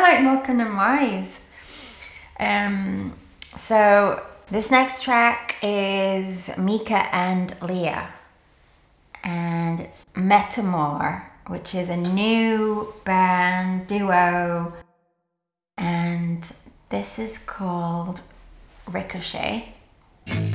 like Morecambe and Wise. So this next track is Mika and Leah, and it's Metamor, which is a new band duo, and this is called Ricochet.